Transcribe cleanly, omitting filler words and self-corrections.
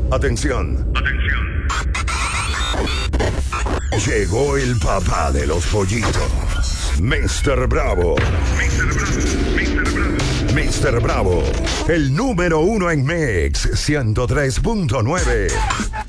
Atención. Llegó el papá de los pollitos. Mr. Bravo. Mr. Bravo. El número uno en Mix 103.9.